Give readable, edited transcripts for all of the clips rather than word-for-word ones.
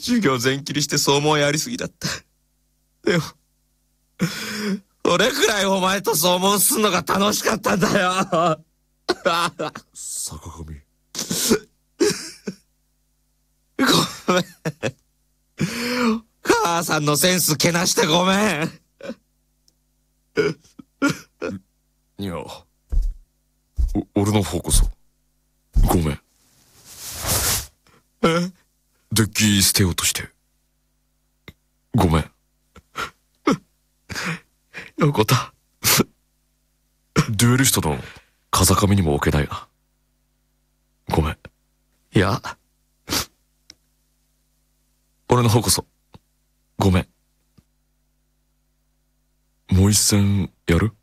授業全切りして騒問やりすぎだった。でも、それくらいお前と騒問すんのが楽しかったんだよ。 坂上。 ごめん。母さんのセンスけなしてごめん。 いや、俺の方こそ、ごめん。デッキ捨てようとして、ごめん。 横田。 デュエリストの風上にも置けないが、ごめん。 いや、 俺の方こそ、ごめん。もう一戦やる？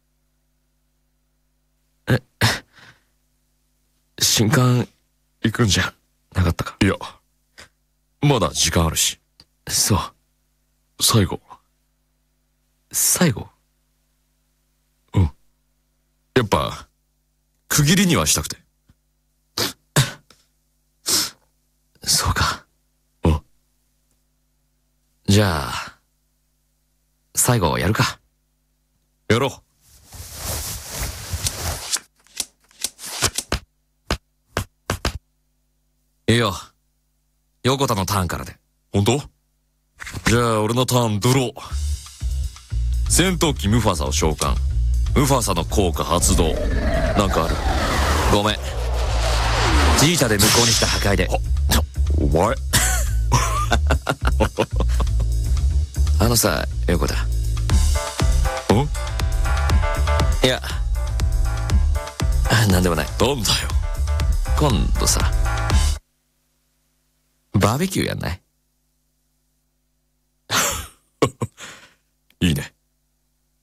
新刊行くんじゃなかったか？ いや、まだ時間あるし。 そう。 最後。 最後？ うん。やっぱ、区切りにはしたくて。 そうか。 うん。 じゃあ、最後やるか。 やろう。 いいよ。横田のターンからで。 本当？じゃあ俺のターンドロー。戦闘機ムファサを召喚。ムファサの効果発動。なんかある？ ごめん。ジータで無効にした破壊で。 お前あのさ、横田。いや、なんでもない。 なんだよ。 今度さ、バーベキューやんない？